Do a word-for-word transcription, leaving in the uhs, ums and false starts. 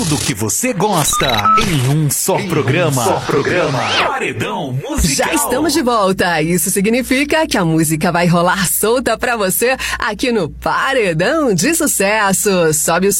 Tudo que você gosta em um só em programa. Um só programa. Paredão Musical. Já estamos de volta. Isso significa que a música vai rolar solta pra você aqui no Paredão de Sucesso. Sobe o som.